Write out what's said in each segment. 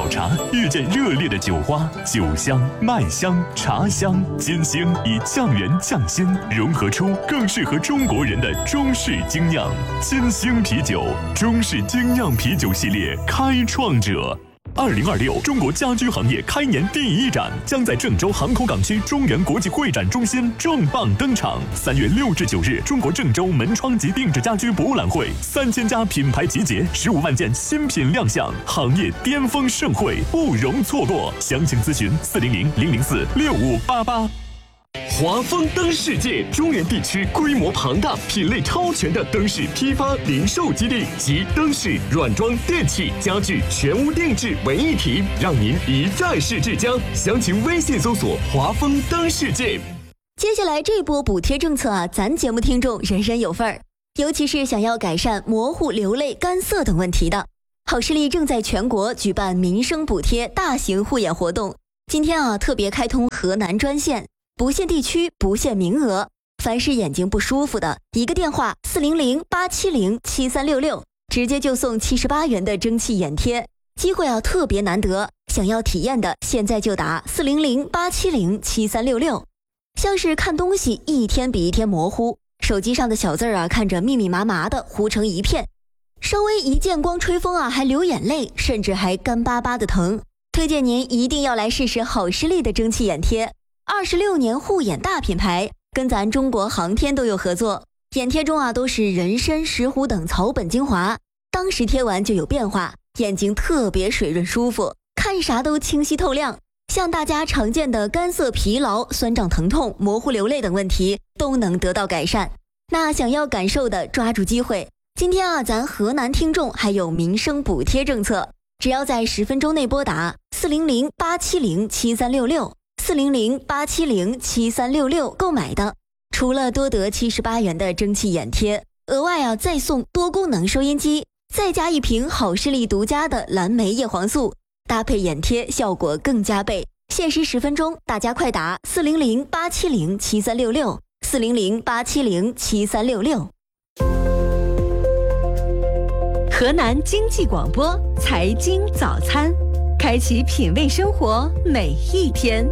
早茶遇见热烈的酒花，酒香、麦香、茶香，金星以匠人匠心融合出更适合中国人的中式精酿。金星啤酒，中式精酿啤酒系列开创者。2026中国家居行业开年第一展将在郑州航空港区中原国际会展中心重磅登场。3月6至9日，中国郑州门窗及定制家居博览会，3000家品牌集结，15万件新品亮相，行业巅峰盛会，不容错过。详情咨询400-004-6588。华丰灯世界中原地区规模庞大、品类超全的灯饰批发零售基地，集灯饰、软装、电器、家具全屋定制为一体，让您一站式至家。详情微信搜索华丰灯世界。 接下来这波补贴政策啊，咱节目听众人人有份儿，尤其是想要改善模糊、流泪、干涩等问题的。好视力正在全国举办民生补贴大型护眼活动，今天啊特别开通河南专线。不限地区，不限名额，凡是眼睛不舒服的，一个电话400-870-7366，直接就送78元的蒸汽眼贴，机会啊特别难得，想要体验的现在就打400-870-7366。像是看东西一天比一天模糊，手机上的小字啊看着密密麻麻的糊成一片，稍微一见光吹风啊还流眼泪，甚至还干巴巴的疼。推荐您一定要来试试好视力的蒸汽眼贴。26年护眼大品牌，跟咱中国航天都有合作。眼贴中啊都是人参、石斛等草本精华，当时贴完就有变化，眼睛特别水润舒服，看啥都清晰透亮。像大家常见的干涩、疲劳、酸胀、疼痛、模糊、流泪等问题都能得到改善。那想要感受的，抓住机会。今天啊，咱河南听众还有民生补贴政策，只要在10分钟内拨打400-870-7366。400-870-7366购买的，除了多得78元的蒸汽眼贴，额外啊再送多功能收音机，再加一瓶好视力独家的蓝莓叶黄素，搭配眼贴效果更加倍。限时10分钟，大家快打400-870-7366 400-870-7366。 河南经济广播财经早餐，开启品味生活每一天。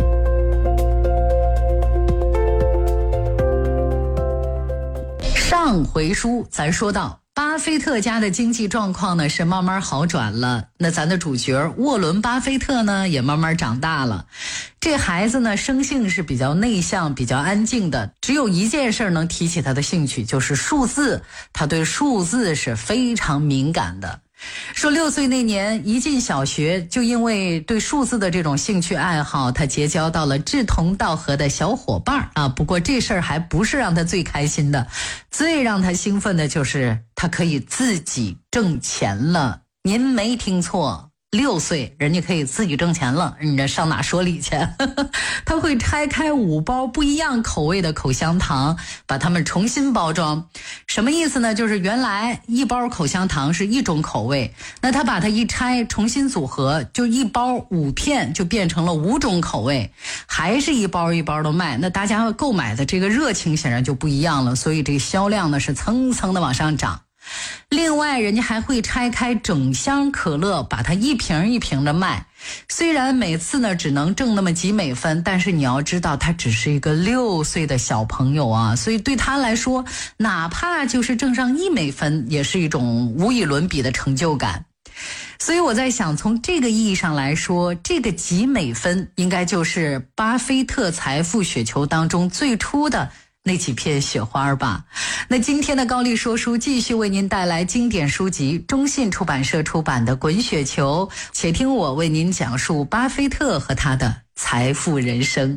上回书咱说到，巴菲特家的经济状况呢是慢慢好转了，那咱的主角沃伦巴菲特呢也慢慢长大了。这孩子呢生性是比较内向、比较安静的，只有一件事能提起他的兴趣，就是数字。他对数字是非常敏感的。说6岁那年一进小学，就因为对数字的这种兴趣爱好，他结交到了志同道合的小伙伴啊。不过这事儿还不是让他最开心的，最让他兴奋的就是他可以自己挣钱了。您没听错，6岁人家可以自己挣钱了，你这上哪说理去？他会拆开5包不一样口味的口香糖，把它们重新包装。什么意思呢？就是原来一包口香糖是一种口味，那他把它一拆重新组合，就一包5片就变成了5种口味，还是一包一包的卖，那大家购买的这个热情显然就不一样了，所以这个销量呢是蹭蹭的往上涨。另外人家还会拆开整箱可乐，把它一瓶一瓶的卖，虽然每次呢只能挣那么几美分，但是你要知道他只是一个6岁的小朋友啊，所以对他来说哪怕就是挣上1美分也是一种无与伦比的成就感。所以我在想，从这个意义上来说，这个几美分应该就是巴菲特财富雪球当中最初的那几片雪花吧。那今天的高丽说书继续为您带来经典书籍，中信出版社出版的《滚雪球》，且听我为您讲述巴菲特和他的财富人生。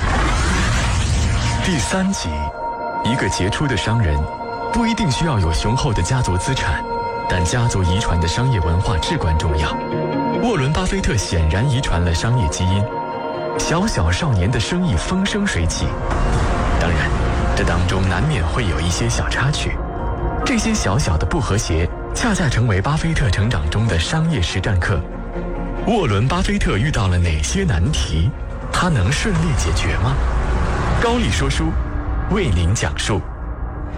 第3集，一个杰出的商人不一定需要有雄厚的家族资产，但家族遗传的商业文化至关重要。沃伦·巴菲特显然遗传了商业基因，小少年的生意风生水起。当然，这当中难免会有一些小插曲，这些小的不和谐恰恰成为巴菲特成长中的商业实战课。沃伦·巴菲特遇到了哪些难题？他能顺利解决吗？高丽说书为您讲述。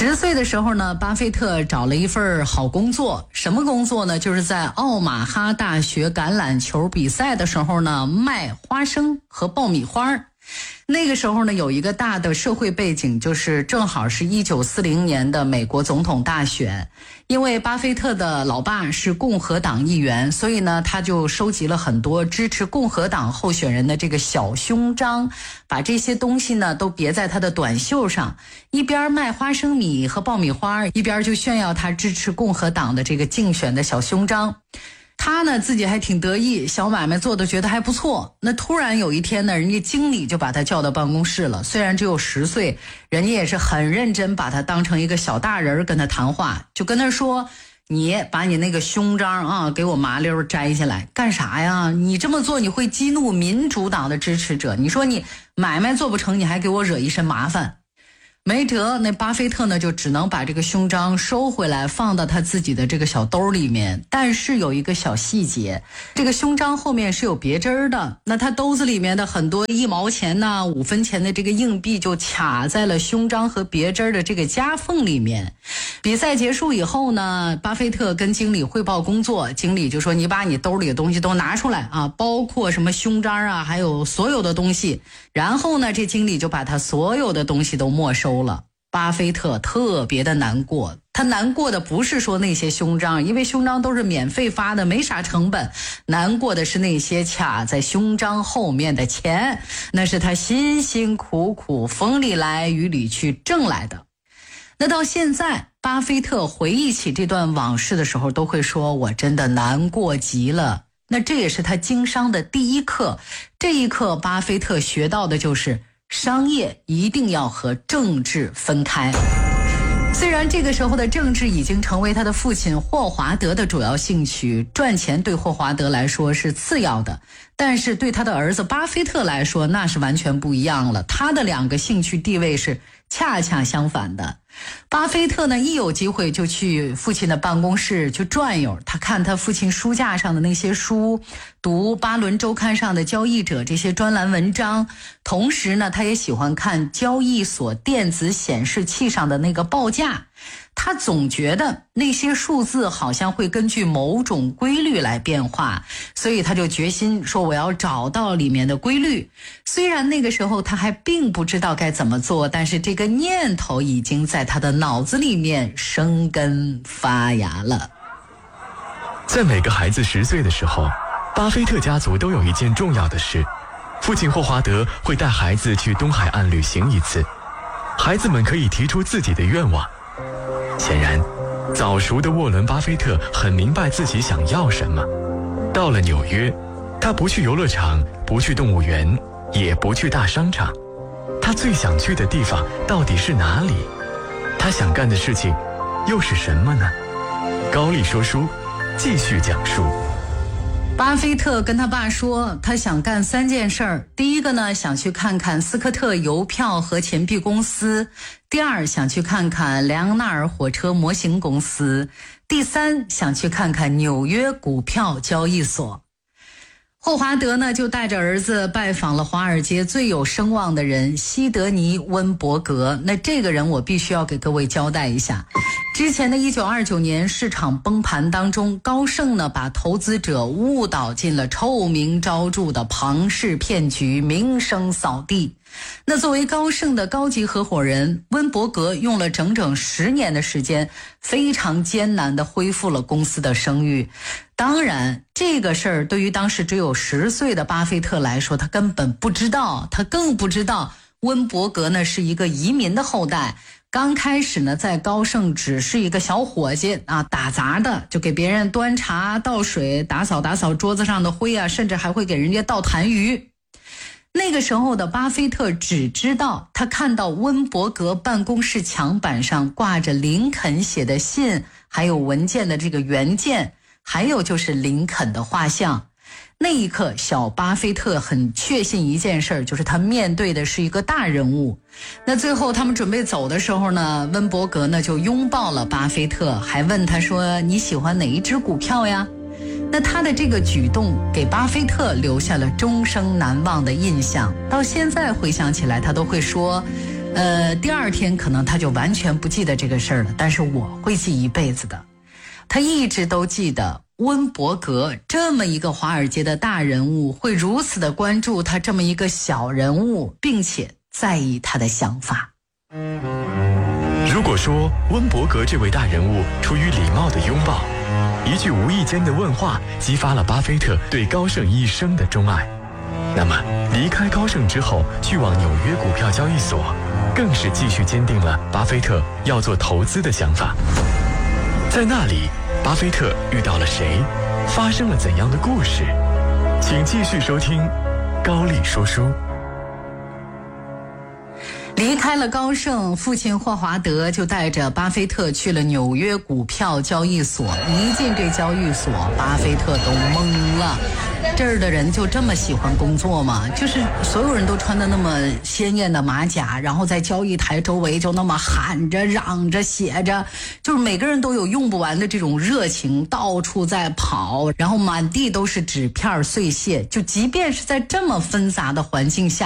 10岁的时候呢，巴菲特找了一份好工作。什么工作呢？就是在奥马哈大学橄榄球比赛的时候呢，卖花生和爆米花。那个时候呢，有一个大的社会背景，就是正好是1940年的美国总统大选。因为巴菲特的老爸是共和党议员，所以呢，他就收集了很多支持共和党候选人的这个小胸章，把这些东西呢都别在他的短袖上，一边卖花生米和爆米花，一边就炫耀他支持共和党的这个竞选的小胸章。他呢自己还挺得意，小买卖做的觉得还不错。那突然有一天呢，人家经理就把他叫到办公室了。虽然只有10岁，人家也是很认真，把他当成一个小大人跟他谈话，就跟他说：“你把你那个胸章啊，给我麻溜摘下来，干啥呀？你这么做你会激怒民主党的支持者。你说你买卖做不成，你还给我惹一身麻烦。”没辙，那巴菲特呢就只能把这个胸章收回来，放到他自己的这个小兜里面。但是有一个小细节，这个胸章后面是有别针的，那他兜子里面的很多1毛钱呐、5分钱的这个硬币就卡在了胸章和别针的这个夹缝里面。比赛结束以后呢，巴菲特跟经理汇报工作，经理就说：“你把你兜里的东西都拿出来啊，包括什么胸章啊，还有所有的东西。”然后呢，这经理就把他所有的东西都没收了。巴菲特特别的难过，他难过的不是说那些胸章，因为胸章都是免费发的，没啥成本。难过的是那些卡在胸章后面的钱，那是他辛辛苦苦风里来雨里去挣来的。那到现在，巴菲特回忆起这段往事的时候，都会说：“我真的难过极了。”那这也是他经商的第一课。这一课，巴菲特学到的就是商业一定要和政治分开。虽然这个时候的政治已经成为他的父亲霍华德的主要兴趣，赚钱对霍华德来说是次要的，但是对他的儿子巴菲特来说，那是完全不一样了。他的2个兴趣地位是恰恰相反的。巴菲特呢，一有机会就去父亲的办公室去转悠，他看他父亲书架上的那些书，读巴伦周刊上的交易者这些专栏文章，同时呢，他也喜欢看交易所电子显示器上的那个报价。他总觉得那些数字好像会根据某种规律来变化，所以他就决心说我要找到里面的规律。虽然那个时候他还并不知道该怎么做，但是这个念头已经在他的脑子里面生根发芽了。 在每个孩子10岁的时候，巴菲特家族都有一件重要的事，父亲霍华德会带孩子去东海岸旅行一次，孩子们可以提出自己的愿望。显然，早熟的沃伦·巴菲特很明白自己想要什么。到了纽约，他不去游乐场，不去动物园，也不去大商场。他最想去的地方到底是哪里？他想干的事情又是什么呢？高丽说书继续讲述。 巴菲特跟他爸说，他想干3件事儿。第一个呢，想去看看斯科特邮票和钱币公司；第二，想去看看莱昂纳尔火车模型公司；第三，想去看看纽约股票交易所。霍华德呢，就带着儿子拜访了华尔街最有声望的人西德尼·温伯格。那这个人我必须要给各位交代一下。之前的1929年市场崩盘当中，高盛呢把投资者误导进了臭名昭著的庞氏骗局，名声扫地。那作为高盛的高级合伙人，温伯格用了整整10年的时间，非常艰难地恢复了公司的声誉。当然，这个事儿对于当时只有10岁的巴菲特来说，他根本不知道，他更不知道温伯格呢是一个移民的后代。刚开始呢，在高盛只是一个小伙计啊，打杂的，就给别人端茶倒水，打扫桌子上的灰啊，甚至还会给人家倒痰盂。那个时候的巴菲特只知道，他看到温伯格办公室墙板上挂着林肯写的信，还有文件的这个原件，还有就是林肯的画像。那一刻，小巴菲特很确信一件事，就是他面对的是一个大人物。那最后他们准备走的时候呢，温伯格呢就拥抱了巴菲特，还问他说：“你喜欢哪一只股票呀？”那他的这个举动给巴菲特留下了终生难忘的印象。到现在回想起来，他都会说， 第二天可能他就完全不记得这个事儿了，但是我会记一辈子的。他一直都记得温伯格这么一个华尔街的大人物会如此的关注他这么一个小人物，并且在意他的想法。 如果说温伯格这位大人物出于礼貌的拥抱，一句无意间的问话激发了巴菲特对高盛一生的钟爱，那么离开高盛之后去往纽约股票交易所，更是继续坚定了巴菲特要做投资的想法。在那里，巴菲特遇到了谁？发生了怎样的故事？请继续收听高丽说书。 离开了高盛，父亲霍华德就带着巴菲特去了纽约股票交易所。一进这交易所，巴菲特都懵了。这儿的人就这么喜欢工作吗？就是所有人都穿的那么鲜艳的马甲，然后在交易台周围就那么喊着嚷着写着，就是每个人都有用不完的这种热情，到处在跑，然后满地都是纸片碎屑。就即便是在这么纷杂的环境下，